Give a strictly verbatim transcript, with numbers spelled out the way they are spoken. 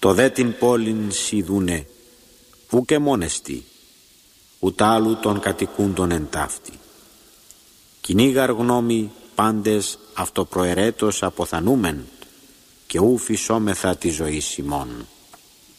Το δε την πόλην σιδούνε, ούκε μόνεστη, ούτε άλλου των κατοικούντων εν ταύτη. Κυνήγαρ γνώμη πάντες αυτοπροαιρέτως αποθανούμεν, και ου φυσόμεθα τη ζωή ημών.